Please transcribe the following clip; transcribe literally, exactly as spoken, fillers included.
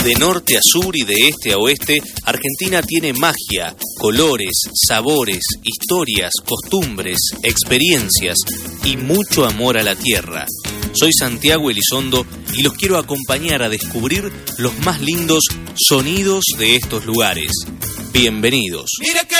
De norte a sur y de este a oeste, Argentina tiene magia, colores, sabores, historias, costumbres, experiencias y mucho amor a la tierra. Soy Santiago Elizondo y los quiero acompañar a descubrir los más lindos sonidos de estos lugares. Bienvenidos.